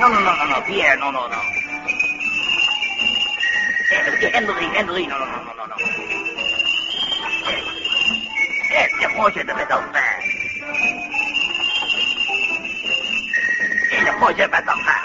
No, Pierre, no. Henry, no. Moi, je devais t'en faire. Et le projet va t'en faire.